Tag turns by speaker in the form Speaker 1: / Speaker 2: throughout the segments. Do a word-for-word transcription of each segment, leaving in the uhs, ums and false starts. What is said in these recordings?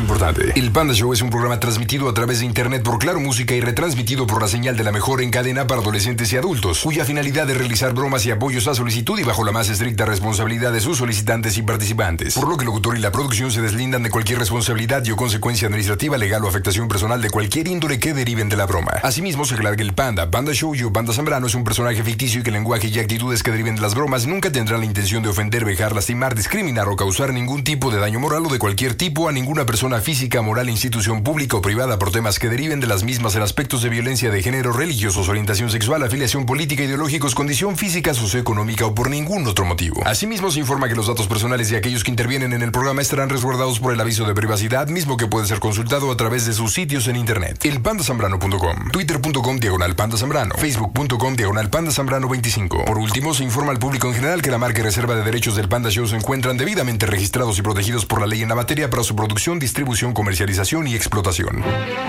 Speaker 1: importante. El Panda Show es un programa transmitido a través de internet por Claro Música y retransmitido por la señal de la mejor en cadena para adolescentes y adultos, cuya finalidad es realizar bromas y apoyos a solicitud y bajo la más estricta responsabilidad de sus solicitantes y participantes, por lo que el locutor y la producción se deslindan de cualquier responsabilidad y o consecuencia administrativa, legal o afectación personal de cualquier índole que deriven de la broma. Asimismo, se aclara que el Panda, Panda Show y o Panda Zambrano es un personaje ficticio y que el lenguaje y actitudes que deriven de las bromas nunca tendrán la intención de ofender, vejar, lastimar, discriminar o causar ningún tipo de daño moral o de cualquier tipo a ninguna persona física, moral, institución pública o privada por temas que deriven de las mismas en aspectos de violencia de género, religiosos, orientación sexual, afiliación política, ideológicos, condición física, socioeconómica o por ningún otro motivo. Asimismo, se informa que los datos personales de aquellos que intervienen en el programa estarán resguardados por el aviso de privacidad, mismo que puede ser consultado a través de sus sitios en internet. el panda zambrano punto com, twitter punto com diagonal panda zambrano, facebook punto com diagonal panda zambrano veinticinco. Por último, se informa al público en general que la marca y reserva de derechos del Panda Show se encuentran debidamente registrados y protegidos por la ley en la materia para su producción, distribución, comercialización y explotación.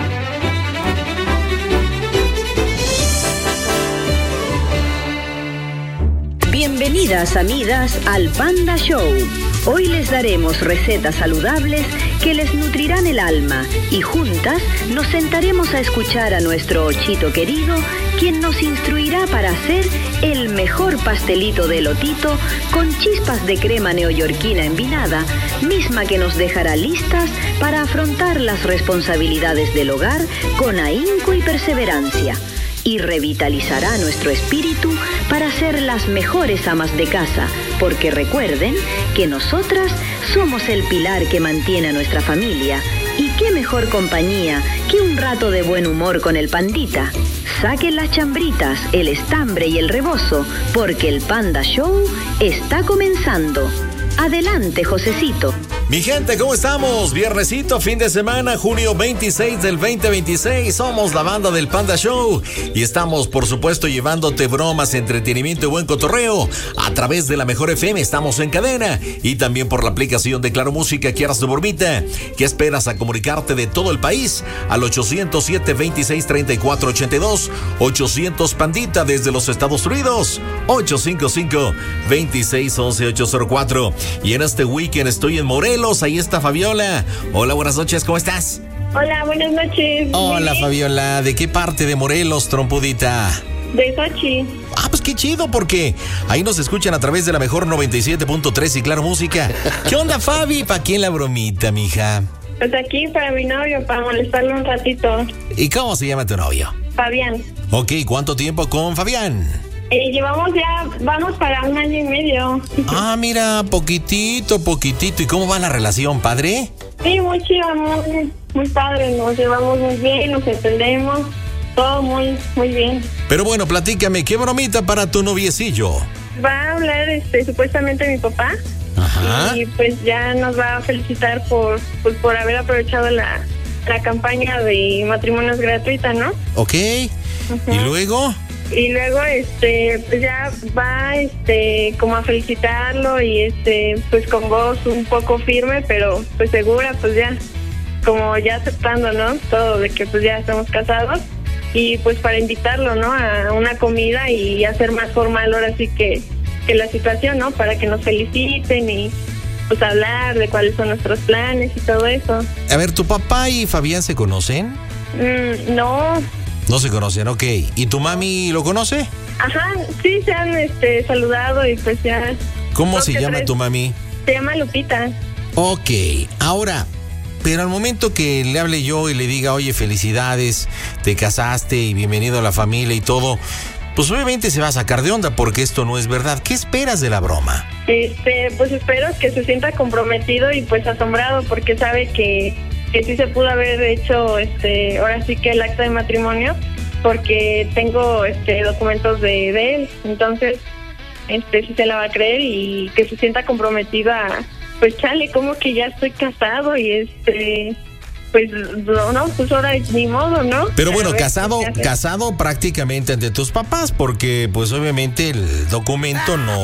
Speaker 2: Bienvenidas, amigas, al Panda Show. Hoy les daremos recetas saludables que les nutrirán el alma y juntas nos sentaremos a escuchar a nuestro Ochito querido, quien nos instruirá para hacer el mejor pastelito de elotito con chispas de crema neoyorquina envinada, misma que nos dejará listas para afrontar las responsabilidades del hogar con ahínco y perseverancia. Y revitalizará nuestro espíritu para ser las mejores amas de casa, porque recuerden que nosotras somos el pilar que mantiene a nuestra familia. Y qué mejor compañía que un rato de buen humor con el pandita. Saquen las chambritas, el estambre y el rebozo, porque el Panda Show está comenzando. Adelante, Josecito.
Speaker 3: Mi gente, ¿cómo estamos? Viernesito, fin de semana, junio veintiséis del veinte veintiséis. Somos la banda del Panda Show y estamos, por supuesto, llevándote bromas, entretenimiento y buen cotorreo a través de la Mejor F M. Estamos en cadena y también por la aplicación de Claro Música. ¿Quieras tu borbita? ¿Qué esperas a comunicarte de todo el país? Al ochocientos siete, veintiséis, treinta y cuatro, ochenta y dos, ochocientos Pandita desde los Estados Unidos, ocho cinco cinco, veintiséis, once, ochocientos cuatro. Y en este weekend estoy en Morelos, ahí está Fabiola. Hola, buenas noches, ¿cómo estás?
Speaker 4: Hola, buenas noches.
Speaker 3: Hola, Fabiola, ¿de qué parte de Morelos, trompudita?
Speaker 4: De Sochi.
Speaker 3: Ah, pues qué chido, porque ahí nos escuchan a través de la mejor noventa y siete punto tres y Claro Música. ¿Qué onda, Fabi? ¿Para quién la bromita, mija?
Speaker 4: Pues aquí para mi novio, para molestarle un ratito.
Speaker 3: ¿Y cómo se llama tu novio?
Speaker 4: Fabián.
Speaker 3: Ok, ¿cuánto tiempo con Fabián?
Speaker 4: Eh, llevamos ya, vamos para un año y medio.
Speaker 3: Ah, mira, poquitito, poquitito. ¿Y cómo va la relación, padre?
Speaker 4: Sí, muy chido, muy, muy padre. Nos llevamos muy bien, nos entendemos. Todo muy, muy bien.
Speaker 3: Pero bueno, platícame, ¿qué bromita para tu noviecillo?
Speaker 4: Va a hablar, este, supuestamente mi papá.
Speaker 3: Ajá.
Speaker 4: Y pues ya nos va a felicitar por, pues, por haber aprovechado la, la campaña de matrimonios gratuita, ¿no?
Speaker 3: Ok. Uh-huh. ¿Y luego?
Speaker 4: Y luego, este, pues ya va, este, como a felicitarlo y, este, pues con voz un poco firme, pero pues segura, pues ya, como ya aceptando, ¿no? Todo de que pues ya estamos casados y pues para invitarlo, ¿no? A una comida y hacer más formal ahora sí que, que la situación, ¿no? Para que nos feliciten y pues hablar de cuáles son nuestros planes y todo eso.
Speaker 3: A ver, ¿tu papá y Fabián se conocen?
Speaker 4: Mm, no.
Speaker 3: No se conocen, ok. ¿Y tu mami lo conoce?
Speaker 4: Ajá, sí, se han este, saludado y pues ya...
Speaker 3: ¿Cómo se llama tu mami?
Speaker 4: Se llama Lupita.
Speaker 3: Ok, ahora, pero al momento que le hable yo y le diga, oye, felicidades, te casaste y bienvenido a la familia y todo, pues obviamente se va a sacar de onda porque esto no es verdad. ¿Qué esperas de la broma?
Speaker 4: Este, pues espero que se sienta comprometido y pues asombrado porque sabe que... que sí se pudo haber hecho, este, ahora sí que el acta de matrimonio, porque tengo, este, documentos de, de él, entonces, este, sí se la va a creer y que se sienta comprometida, pues chale, como que ya estoy casado y este, pues no, no, pues ahora ni modo, ¿no?
Speaker 3: Pero bueno, ver, casado, casado prácticamente ante tus papás, porque pues obviamente el documento no.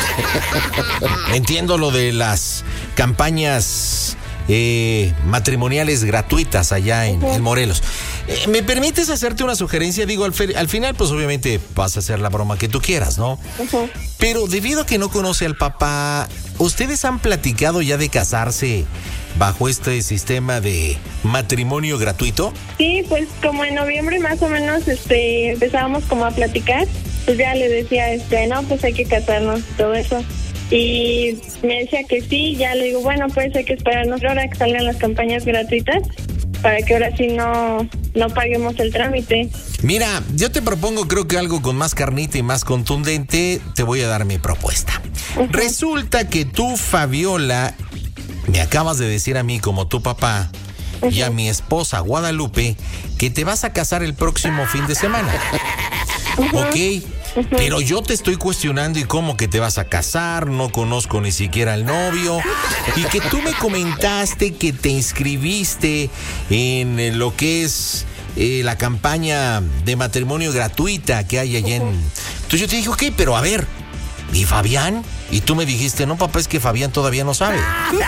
Speaker 3: Entiendo lo de las campañas Eh, matrimoniales gratuitas allá en, uh-huh. en Morelos. Eh, ¿Me permites hacerte una sugerencia? Digo, al, fe, al final, pues obviamente vas a hacer la broma que tú quieras, ¿no? Uh-huh. Pero debido a que no conoce al papá, ¿ustedes han platicado ya de casarse bajo este sistema de matrimonio gratuito?
Speaker 4: Sí, pues como en noviembre más o menos este empezábamos como a platicar, pues ya le decía, este, no, pues hay que casarnos, todo eso. Y me decía que sí, ya le digo, bueno, pues hay que esperarnos ahora que salgan las campañas gratuitas para que ahora sí no, no paguemos el trámite.
Speaker 3: Mira, yo te propongo creo que algo con más carnita y más contundente. Te voy a dar mi propuesta. Uh-huh. Resulta que tú, Fabiola, me acabas de decir a mí como tu papá uh-huh. y a mi esposa Guadalupe que te vas a casar el próximo fin de semana. Uh-huh. ¿Ok? Uh-huh. Pero yo te estoy cuestionando y cómo que te vas a casar, no conozco ni siquiera al novio, y que tú me comentaste que te inscribiste en lo que es eh, la campaña de matrimonio gratuita que hay allá en... Entonces yo te dije, ok, pero a ver, ¿y Fabián? Y tú me dijiste, no, papá, es que Fabián todavía no sabe.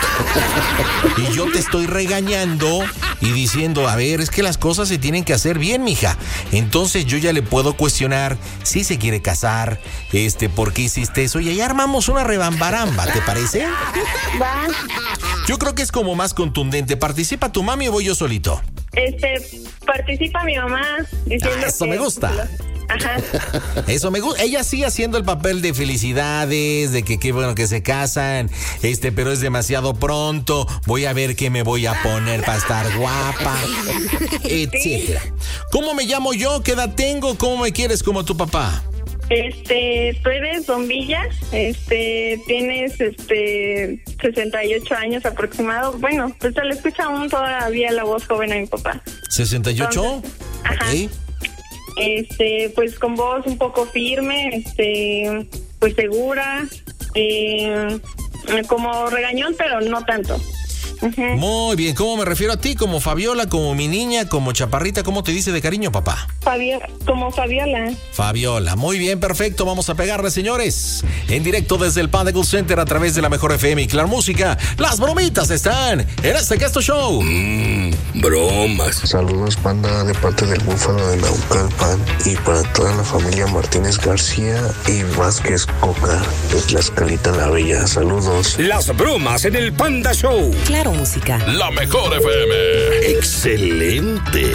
Speaker 3: Y yo te estoy regañando y diciendo, a ver, es que las cosas se tienen que hacer bien, mija. Entonces yo ya le puedo cuestionar si se quiere casar, este, ¿por qué hiciste eso? Y ahí armamos una rebambaramba, ¿te parece?
Speaker 4: Va.
Speaker 3: Yo creo que es como más contundente. ¿Participa tu mami o voy yo solito?
Speaker 4: Este, participa mi mamá diciendo
Speaker 3: ah, eso
Speaker 4: que...
Speaker 3: me gusta.
Speaker 4: Ajá.
Speaker 3: Eso me gusta. Ella sí haciendo el papel de felicidades, de que qué bueno que se casan, este, pero es demasiado pronto. Voy a ver qué me voy a poner para estar guapa, etcétera. ¿Cómo me llamo yo? ¿Qué edad tengo? ¿Cómo me quieres como tu papá?
Speaker 4: Este, tú eres Bombilla, este, tienes este sesenta y ocho años aproximado. Bueno, pues se le escucha aún todavía la voz joven a mi papá.
Speaker 3: ¿sesenta y ocho?
Speaker 4: Entonces, ajá.
Speaker 3: Okay.
Speaker 4: Este, pues con voz un poco firme, este, pues segura, eh, como regañón, pero no tanto. Uh-huh.
Speaker 3: Muy bien, ¿cómo me refiero a ti? ¿Como Fabiola, como mi niña, como chaparrita? ¿Cómo te dice de cariño, papá?
Speaker 4: Fabiola, como Fabiola.
Speaker 3: Fabiola, muy bien, perfecto, vamos a pegarle, señores. En directo desde el Panda Cool Center a través de la Mejor F M y Claro Música. Las bromitas están en este Casto Show.
Speaker 5: Mmm, bromas.
Speaker 6: Saludos, Panda, de parte del Búfalo de Naucalpan y para toda la familia Martínez García y Vázquez Coca de Tlaxcalita la Bella. Saludos.
Speaker 5: Las bromas en el Panda Show.
Speaker 7: Claro Música.
Speaker 5: La Mejor F M. Excelente.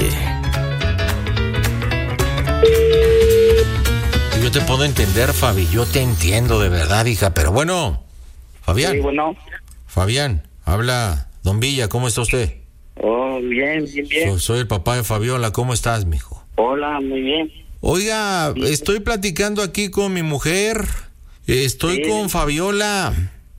Speaker 3: Yo te puedo entender, Fabi, yo te entiendo de verdad, hija, pero bueno, Fabián.
Speaker 8: Sí, bueno.
Speaker 3: Fabián, habla Don Villa, ¿cómo está usted?
Speaker 8: Oh, bien, bien, bien.
Speaker 3: So, soy el papá de Fabiola, ¿cómo estás, mijo?
Speaker 8: Hola, muy bien.
Speaker 3: Oiga, sí. Estoy platicando aquí con mi mujer, estoy sí. con Fabiola.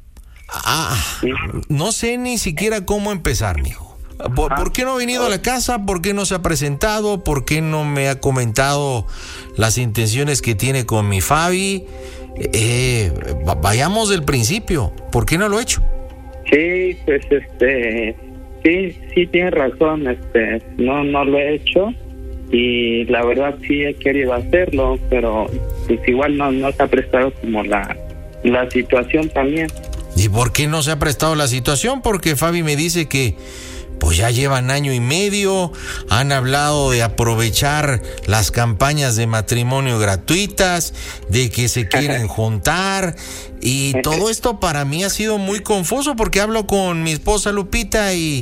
Speaker 3: Ah, sí. No sé ni siquiera cómo empezar, mijo. ¿Por, ¿Por qué no ha venido a la casa? ¿Por qué no se ha presentado? ¿Por qué no me ha comentado las intenciones que tiene con mi Fabi? Eh, vayamos del principio. ¿Por qué no lo ha hecho?
Speaker 8: Sí, pues este, sí, sí tiene razón. Este, no, no lo he hecho y la verdad sí he querido hacerlo, pero pues igual no, no se ha prestado como la, la situación también.
Speaker 3: ¿Y por qué no se ha prestado la situación? Porque Fabi me dice que pues ya llevan año y medio, han hablado de aprovechar las campañas de matrimonio gratuitas, de que se quieren juntar, y todo esto para mí ha sido muy confuso porque hablo con mi esposa Lupita y,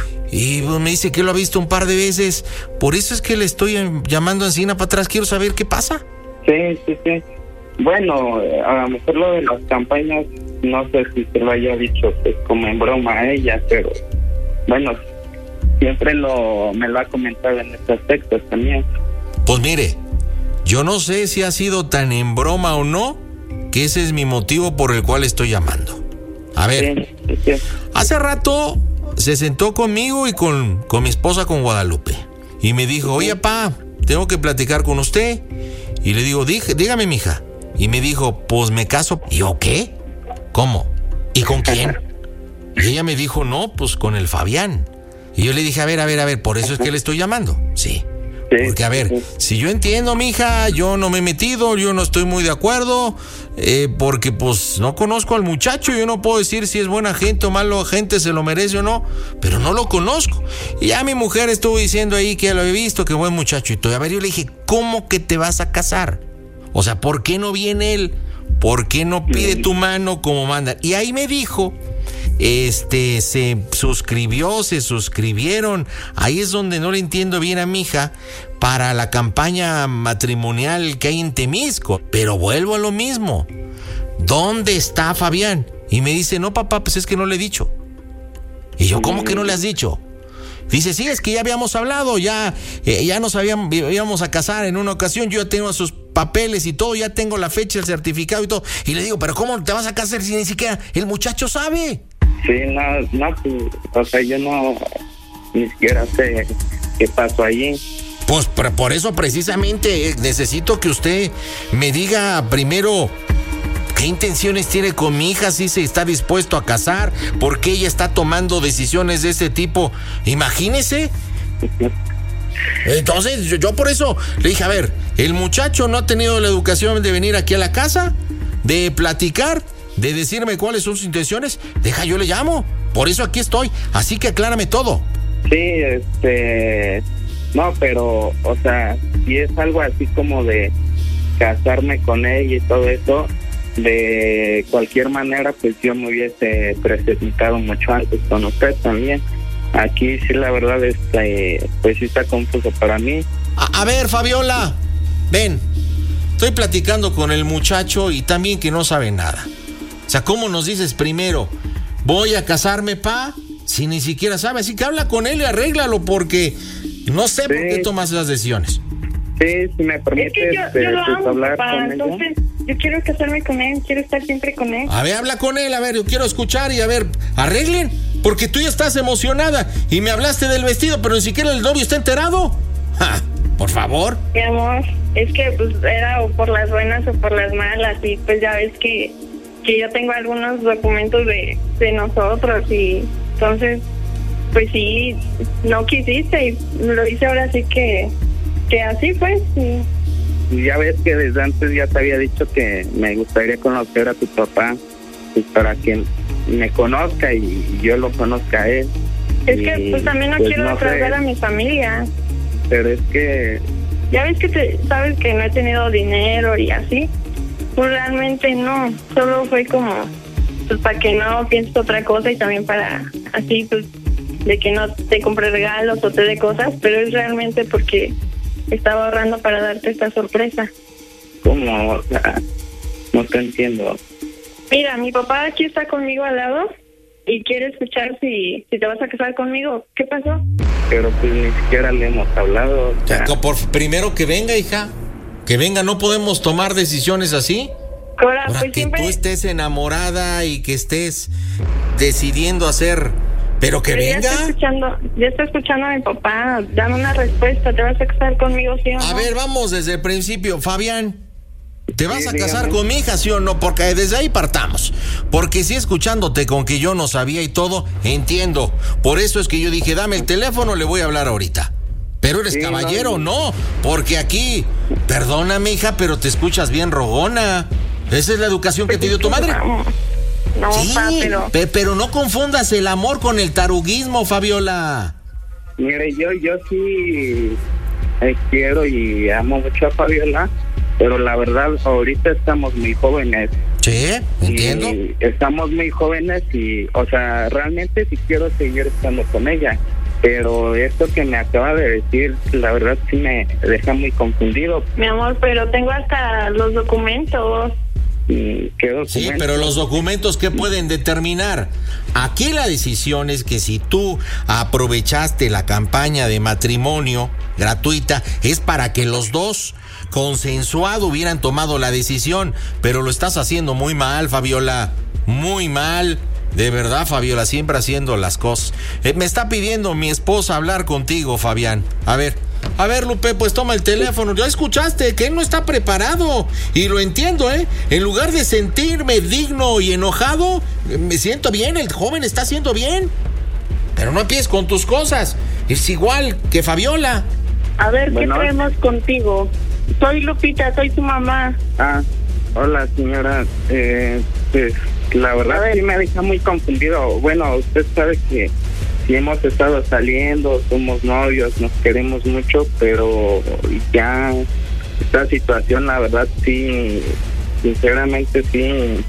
Speaker 3: y me dice que lo ha visto un par de veces, por eso es que le estoy llamando a Encina para atrás, quiero saber qué pasa.
Speaker 8: Sí, sí, sí. Bueno, a lo mejor lo de las campañas, no sé si se lo haya dicho pues como en broma a ella, pero bueno, siempre lo me lo ha comentado en este aspecto también.
Speaker 3: Pues mire, yo no sé si ha sido tan en broma o no, que ese es mi motivo por el cual estoy llamando. A ver, sí, sí, sí. Hace rato se sentó conmigo y con, con mi esposa, con Guadalupe, y me dijo, oye, pa, tengo que platicar con usted. Y le digo, Dí, dígame, mija. Y me dijo, pues me caso. ¿Y yo qué? ¿Cómo? ¿Y con quién? Y ella me dijo, no, pues con el Fabián. Y yo le dije, a ver, a ver, a ver, por eso es que le estoy llamando. Sí. Porque, a ver, si yo entiendo, mija, yo no me he metido, yo no estoy muy de acuerdo, eh, porque pues no conozco al muchacho, yo no puedo decir si es buena gente o mala gente, se lo merece o no, pero no lo conozco. Y ya mi mujer estuvo diciendo ahí que ya lo había visto, que buen muchacho y todo. A ver, yo le dije, ¿cómo que te vas a casar? O sea, ¿por qué no viene él? ¿Por qué no pide tu mano como mandan? Y ahí me dijo este, se suscribió, se suscribieron. Ahí es donde no le entiendo bien a mi hija para la campaña matrimonial que hay en Temisco. Pero vuelvo a lo mismo. ¿Dónde está Fabián? Y me dice, no, papá, pues es que no le he dicho. Y yo, ¿cómo que no le has dicho? Dice, sí, es que ya habíamos hablado, ya, eh, ya nos habíamos, íbamos a casar en una ocasión, yo ya tengo sus papeles y todo, ya tengo la fecha, el certificado y todo. Y le digo, ¿pero cómo te vas a casar si ni siquiera el muchacho sabe?
Speaker 8: Sí, no, no, pues, o sea, yo no, ni siquiera sé qué pasó allí.
Speaker 3: Pues por, por eso precisamente eh, necesito que usted me diga primero qué intenciones tiene con mi hija, si se está dispuesto a casar, por qué ella está tomando decisiones de este tipo. Imagínese. Entonces yo, yo por eso le dije, a ver, el muchacho no ha tenido la educación de venir aquí a la casa, de platicar, de decirme cuáles son sus intenciones. Deja, yo le llamo, por eso aquí estoy, así que aclárame todo.
Speaker 8: Sí, este, no, pero, o sea, si es algo así como de casarme con ella y todo eso, de cualquier manera, pues yo me hubiese presentado mucho antes con usted también. Aquí sí, la verdad, este, pues sí está confuso para mí.
Speaker 3: A, a ver, Fabiola, ven, estoy platicando con el muchacho y también que no sabe nada. O sea, ¿cómo nos dices primero, voy a casarme, pa? Si ni siquiera sabe, así que habla con él y arréglalo, porque no sé sí. por qué tomas esas decisiones.
Speaker 8: Sí, si me permites,
Speaker 4: es que yo, yo lo
Speaker 8: pues,
Speaker 4: amo,
Speaker 8: hablar
Speaker 4: papá,
Speaker 8: con
Speaker 4: entonces
Speaker 8: ella.
Speaker 4: Yo quiero casarme con él, quiero estar siempre con él.
Speaker 3: A ver, habla con él, a ver, yo quiero escuchar y a ver, arreglen, porque tú ya estás emocionada y me hablaste del vestido, pero ni siquiera el novio está enterado. Ja, por favor.
Speaker 4: Mi amor, es que pues era o por las buenas o por las malas y pues ya ves que, que yo tengo algunos documentos de, de nosotros y entonces pues sí, no quisiste y lo hice ahora sí que, que así pues sí.
Speaker 8: Ya ves que desde antes ya te había dicho que me gustaría conocer a tu papá, pues para que me conozca y yo lo conozca a él.
Speaker 4: Es
Speaker 8: y,
Speaker 4: que pues también no
Speaker 8: pues,
Speaker 4: quiero
Speaker 8: no
Speaker 4: defraudar a mi familia.
Speaker 8: Pero es que...
Speaker 4: Ya ves que te, sabes que no he tenido dinero y así. Pues realmente no, solo fue como pues para que no pienses otra cosa y también para así pues de que no te compre regalos o te dé cosas, pero es realmente porque estaba ahorrando para darte esta sorpresa.
Speaker 8: ¿Cómo? O sea, no te entiendo.
Speaker 4: Mira, mi papá aquí está conmigo al lado y quiere escuchar si, si te vas a casar conmigo. ¿Qué pasó?
Speaker 8: Pero pues ni siquiera le hemos hablado. O sea.
Speaker 3: Por, primero que venga, hija. Que venga, no podemos tomar decisiones así.
Speaker 4: Cora,
Speaker 3: Ahora
Speaker 4: pues
Speaker 3: que
Speaker 4: siempre...
Speaker 3: tú estés enamorada y que estés decidiendo hacer... Pero que
Speaker 4: Pero
Speaker 3: venga.
Speaker 4: Ya está escuchando, ya está escuchando a mi papá. Dame una respuesta. ¿Te vas a casar conmigo, sí o no?
Speaker 3: A ver, vamos desde el principio. Fabián, ¿te vas
Speaker 8: sí,
Speaker 3: a casar
Speaker 8: dígame.
Speaker 3: con mi hija, sí o no? Porque desde ahí partamos. Porque si escuchándote con que yo no sabía y todo, entiendo. Por eso es que yo dije, dame el teléfono, le voy a hablar ahorita. Pero eres
Speaker 8: Sí,
Speaker 3: caballero,
Speaker 8: no.
Speaker 3: no. Porque aquí, perdóname, hija, pero te escuchas bien rogona. Esa es la educación que te dio tu madre.
Speaker 4: No,
Speaker 3: Sí,
Speaker 4: pa, pero...
Speaker 3: pe- pero no confundas el amor con el taruguismo, Fabiola.
Speaker 8: Mire, yo, yo sí eh, quiero y amo mucho a Fabiola, pero la verdad, ahorita estamos muy jóvenes.
Speaker 3: Sí, entiendo.
Speaker 8: Y estamos muy jóvenes y, o sea, realmente sí quiero seguir estando con ella. Pero esto que me acaba de decir, la verdad sí me deja muy confundido.
Speaker 4: Mi amor, pero tengo hasta los documentos.
Speaker 8: ¿Qué documentos?
Speaker 3: Sí, pero los documentos, ¿qué pueden determinar? Aquí la decisión es que si tú aprovechaste la campaña de matrimonio gratuita, es para que los dos consensuado hubieran tomado la decisión, pero lo estás haciendo muy mal, Fabiola, muy mal. De verdad, Fabiola, siempre haciendo las cosas. Eh, me está pidiendo mi esposa hablar contigo, Fabián. A ver, a ver, Lupe, pues toma el teléfono. Ya escuchaste que él no está preparado. Y lo entiendo, ¿eh? En lugar de sentirme digno y enojado, me siento bien, el joven está haciendo bien. Pero no empieces con tus cosas. Es igual que Fabiola.
Speaker 4: A ver,
Speaker 8: Bueno.
Speaker 4: ¿qué traemos contigo? Soy Lupita, soy tu mamá.
Speaker 8: Ah, hola señora, eh, pues la verdad sí me deja muy confundido. Bueno, usted sabe que sí hemos estado saliendo, somos novios, nos queremos mucho, pero ya esta situación la verdad sí, sinceramente sí,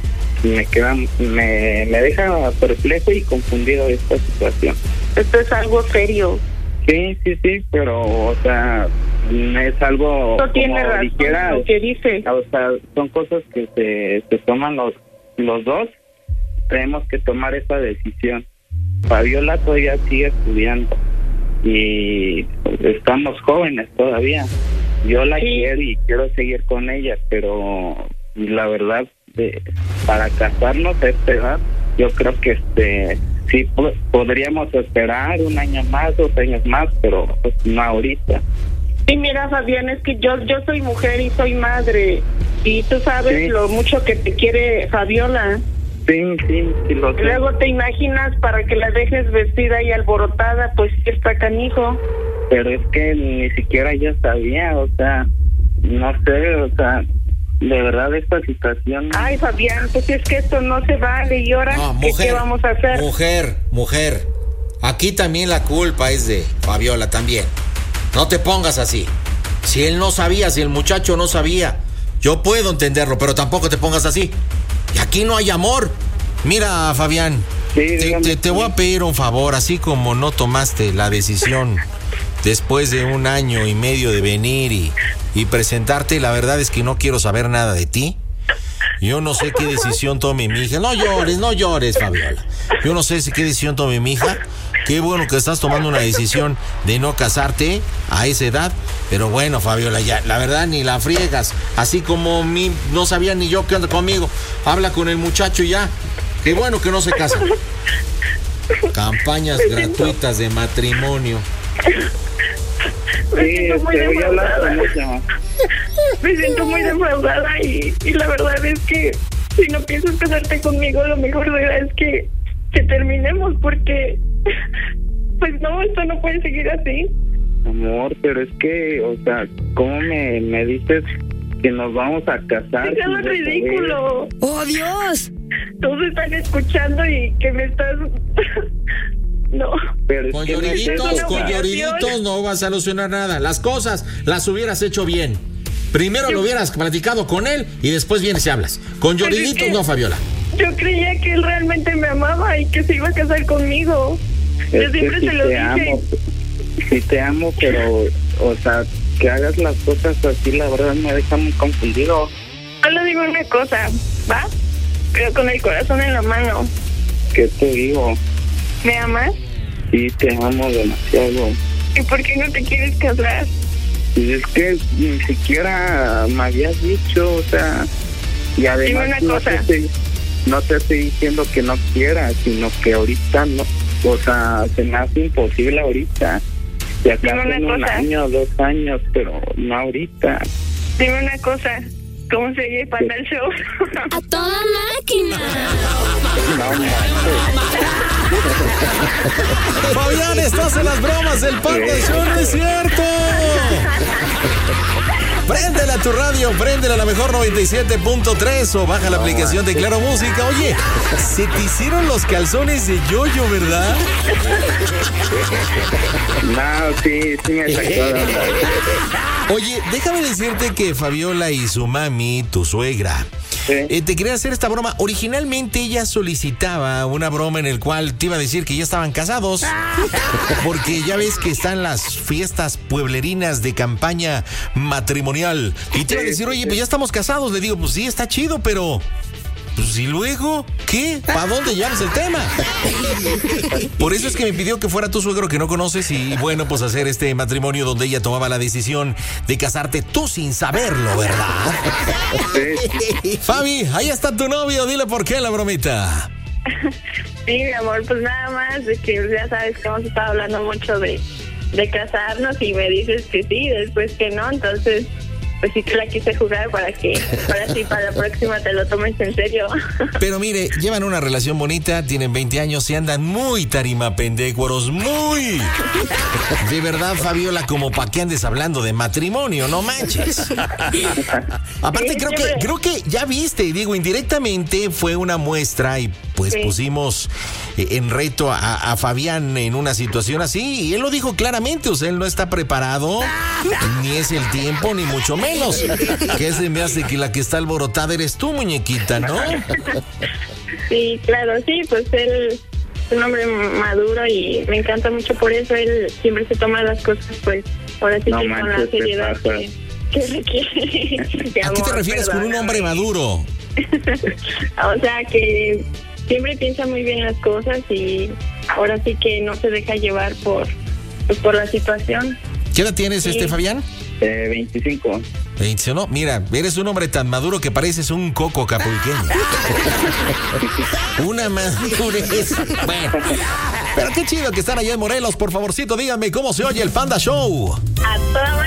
Speaker 8: me queda, me, me deja perplejo y confundido esta situación.
Speaker 4: Esto es algo serio.
Speaker 8: Sí, sí, sí, pero, o sea, es algo...
Speaker 4: No tiene
Speaker 8: como
Speaker 4: razón
Speaker 8: dijera,
Speaker 4: lo que dice.
Speaker 8: O sea, son cosas que se, se toman los, los dos. Tenemos que tomar esa decisión. Fabiola todavía sigue estudiando y estamos jóvenes todavía. Yo la sí. quiero y quiero seguir con ella, pero la verdad, de, para casarnos a esta edad, yo creo que este sí po- podríamos esperar un año más, dos años más, pero pues, no ahorita.
Speaker 4: Sí, mira, Fabián, es que yo yo soy mujer y soy madre, y tú sabes sí. lo mucho que te quiere Fabiola.
Speaker 8: Sí, sí, sí lo sé.
Speaker 4: Luego te imaginas para que la dejes vestida y alborotada, pues está canijo.
Speaker 8: Pero es que ni siquiera ella sabía, o sea, no sé, o sea, de verdad esta situación...
Speaker 4: Ay, Fabián, pues es que esto no se vale, y ahora, no, mujer, ¿qué, ¿qué vamos a hacer?
Speaker 3: Mujer, mujer, aquí también la culpa es de Fabiola también. No te pongas así. Si él no sabía, si el muchacho no sabía, yo puedo entenderlo, pero tampoco te pongas así. Y aquí no hay amor. Mira, Fabián,
Speaker 8: sí,
Speaker 3: te, te, te voy a pedir un favor, así como no tomaste la decisión después de un año y medio de venir y, y presentarte, la verdad es que no quiero saber nada de ti. Yo no sé qué decisión tome mi hija. No llores, no llores, Fabiola. Yo no sé si qué decisión tome mi hija. Qué bueno que estás tomando una decisión de no casarte a esa edad. Pero bueno, Fabiola, ya, la verdad ni la friegas. Así como mi, no sabía ni yo qué onda conmigo. Habla con el muchacho y ya. Qué bueno que no se casa. Campañas gratuitas de matrimonio.
Speaker 4: Me siento muy defraudada. Me siento muy defraudada y, y la verdad es que si no piensas casarte conmigo, lo mejor será es que, que terminemos, porque pues no, esto no puede seguir así.
Speaker 8: Amor, pero es que, o sea, ¿cómo me, me dices que nos vamos a casar?
Speaker 4: Es algo ridículo.
Speaker 7: ¡Oh, Dios!
Speaker 4: Todos están escuchando y que me estás... No.
Speaker 8: Pero
Speaker 3: con lloriditos, con lloriditos no vas a solucionar nada. Las cosas las hubieras hecho bien. Primero yo, lo hubieras platicado con él y después vienes y hablas. Con lloriditos es que no, Fabiola.
Speaker 4: Yo creía que él realmente me amaba y que se iba a casar conmigo.
Speaker 8: Es
Speaker 4: yo siempre
Speaker 8: sí
Speaker 4: se lo
Speaker 8: te
Speaker 4: dije.
Speaker 8: Amo, sí te amo, pero, o sea, que hagas las cosas así, la verdad me deja muy confundido.
Speaker 4: Solo digo una cosa, ¿va? Pero con el corazón en la mano.
Speaker 8: ¿Qué te digo?
Speaker 4: ¿Me amas?
Speaker 8: Sí, te amo demasiado.
Speaker 4: ¿Y por qué no te quieres casar?
Speaker 8: Pues es que ni siquiera me habías dicho, o sea, y además
Speaker 4: Dime una
Speaker 8: no,
Speaker 4: cosa.
Speaker 8: te estoy, no te estoy diciendo que no quieras, sino que ahorita no, o sea, se me hace imposible ahorita. Si acaso en un año, dos años, pero no ahorita.
Speaker 4: Dime una cosa. ¿Cómo se oye Panda el Show?
Speaker 7: ¡A toda máquina!
Speaker 8: No, no.
Speaker 3: Fabián, estás en las bromas del Panda Show, no es cierto. Préndele a tu radio, préndele a la mejor noventa y siete punto tres o baja la aplicación de Claro Música. Oye, se te hicieron los calzones de yoyo, ¿verdad?
Speaker 8: No, sí, sí me sacó.
Speaker 3: Oye, déjame decirte que Fabiola y su mami, tu suegra,
Speaker 8: sí.
Speaker 3: eh, te quería hacer esta broma. Originalmente ella solicitaba una broma en el cual te iba a decir que ya estaban casados, porque ya ves que están las fiestas pueblerinas de campaña matrimonial. Y te iba a decir, oye, pues ya estamos casados. Le digo, pues sí, está chido, pero... Pues y luego, ¿qué? ¿Para dónde llevas el tema? Por eso es que me pidió que fuera tu suegro que no conoces y bueno, pues hacer este matrimonio donde ella tomaba la decisión de casarte tú sin saberlo, ¿verdad?
Speaker 8: Sí.
Speaker 3: Fabi, ahí está tu novio, dile por qué la bromita.
Speaker 4: Sí, mi amor, pues nada más de que ya sabes que hemos estado hablando mucho de, de casarnos y me dices que sí, después que no, entonces... Pues sí te la quise jugar para que ahora sí para la próxima te lo tomes en serio.
Speaker 3: Pero mire, llevan una relación bonita, tienen veinte años y andan muy tarimapendécuaros, muy. De verdad, Fabiola, como pa' que andes hablando de matrimonio, no manches. Aparte,
Speaker 4: Sí,
Speaker 3: creo que,
Speaker 4: siempre.
Speaker 3: creo que ya viste, digo, indirectamente fue una muestra y pues
Speaker 4: Sí.
Speaker 3: pusimos eh, en reto a, a Fabián en una situación así y él lo dijo claramente, o sea, él no está preparado, ni es el tiempo, ni mucho menos. menos. Que se me hace que la que está alborotada eres tú, muñequita, ¿no?
Speaker 4: Sí, claro, sí, pues él es un hombre maduro y me encanta mucho por eso. Él siempre se toma las cosas, pues, ahora sí
Speaker 8: No
Speaker 4: que con la
Speaker 8: manches, ¿qué
Speaker 4: seriedad
Speaker 8: pasa?
Speaker 4: que, que requiere. De
Speaker 3: ¿A qué te
Speaker 4: amor,
Speaker 3: refieres con un
Speaker 4: perdóname.
Speaker 3: hombre maduro?
Speaker 4: O sea, que siempre piensa muy bien las cosas y ahora sí que no se deja llevar por, pues, por la situación.
Speaker 3: ¿Qué edad tienes,
Speaker 4: Sí.
Speaker 3: este, Fabián?
Speaker 8: Eh, veinticinco.
Speaker 3: veintiuno. Mira, eres un hombre tan maduro que pareces un coco acapulqueño. Una madurez. Bueno, pero qué chido que están allá en Morelos. Por favorcito, díganme cómo se oye el Panda Show.
Speaker 4: A toda